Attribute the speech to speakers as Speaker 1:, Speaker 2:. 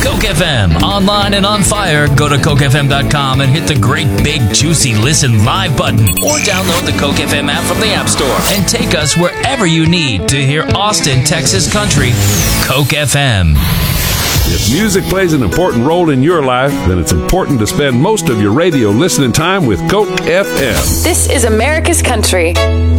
Speaker 1: Coke FM, online and on fire. Go to cokefm.com and hit the great big juicy listen live button, or download the Coke FM app from the App Store and take us wherever you need to hear Austin, Texas country. Coke FM.
Speaker 2: If music plays an important role in your life, then it's important to spend most of your radio listening time with Coke FM.
Speaker 3: This is America's Country.